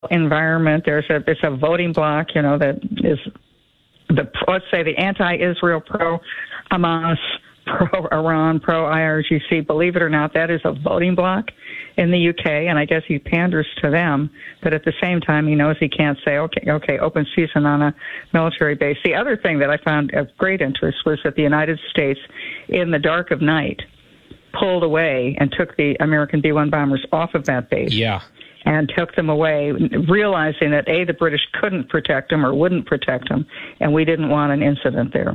environment. It's a voting bloc, that is let's say the anti-Israel, pro-Hamas, pro-Iran, pro-IRGC. Believe it or not, that is a voting bloc in the UK, and I guess he panders to them, but at the same time, he knows he can't say, okay, open season on a military base. The other thing that I found of great interest was that the United States, in the dark of night, pulled away and took the American B-1 bombers off of that base. Yeah. And took them away, realizing that, A, the British couldn't protect them or wouldn't protect them, and we didn't want an incident there.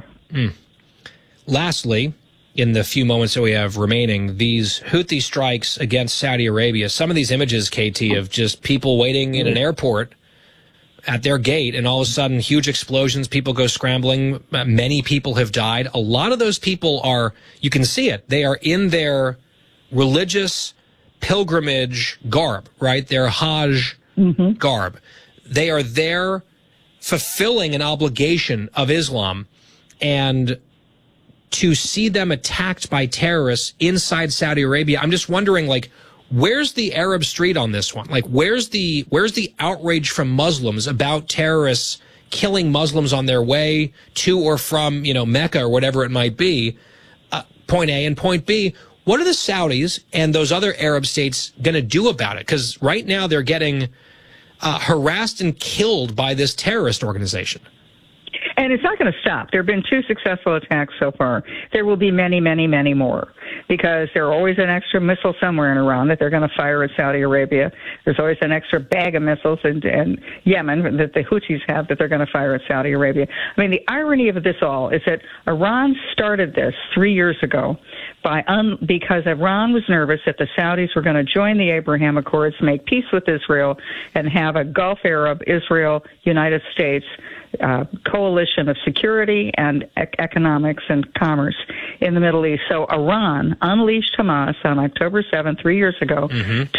Lastly, in the few moments that we have remaining, these Houthi strikes against Saudi Arabia, some of these images, KT, of just people waiting in an airport at their gate, and all of a sudden, huge explosions, people go scrambling, many people have died. A lot of those people are, you can see it, they are in their religious pilgrimage garb, right? Their Hajj garb. They are there fulfilling an obligation of Islam, and to see them attacked by terrorists inside Saudi Arabia, I'm just wondering, like, where's the Arab street on this one? Like, where's the outrage from Muslims about terrorists killing Muslims on their way to or from, Mecca or whatever it might be? Point A. And point B, what are the Saudis and those other Arab states going to do about it? Because right now they're getting harassed and killed by this terrorist organization. And it's not going to stop. There have been 2 successful attacks so far. There will be many, many, many more, because there's always an extra missile somewhere in Iran that they're going to fire at Saudi Arabia. There's always an extra bag of missiles in Yemen that the Houthis have that they're going to fire at Saudi Arabia. I mean, the irony of this all is that Iran started this 3 years ago because Iran was nervous that the Saudis were going to join the Abraham Accords, make peace with Israel, and have a Gulf Arab, Israel, United States coalition of security and economics and commerce in the Middle East. So Iran unleashed Hamas on October 7th, 3 years ago,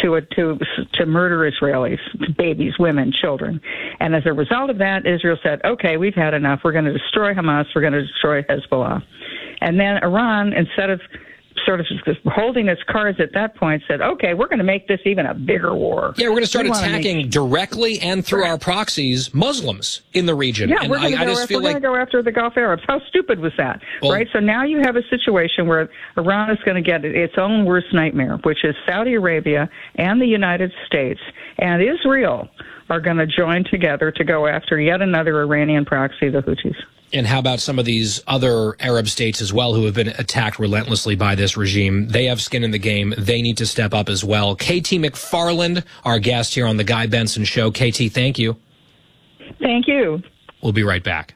to murder Israelis, babies, women, children. And as a result of that, Israel said, okay, we've had enough. We're going to destroy Hamas. We're going to destroy Hezbollah. And then Iran, instead of sort of holding its cards at that point, said, okay, we're going to make this even a bigger war. Yeah, we're going to start attacking directly and through our proxies Muslims in the region. Yeah, we're going to go after the Gulf Arabs. How stupid was that, right? So now you have a situation where Iran is going to get its own worst nightmare, which is Saudi Arabia and the United States and Israel are going to join together to go after yet another Iranian proxy, the Houthis. And how about some of these other Arab states as well who have been attacked relentlessly by this regime? They have skin in the game. They need to step up as well. KT McFarland, our guest here on The Guy Benson Show. KT, thank you. Thank you. We'll be right back.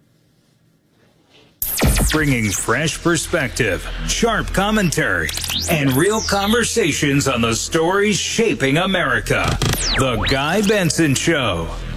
Bringing fresh perspective, sharp commentary, and real conversations on the stories shaping America. The Guy Benson Show.